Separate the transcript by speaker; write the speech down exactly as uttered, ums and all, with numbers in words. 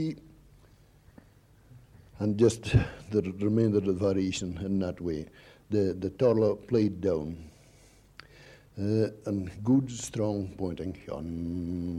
Speaker 1: And just the remainder of the variation in that way. The, the taller played down. Uh, and good strong pointing.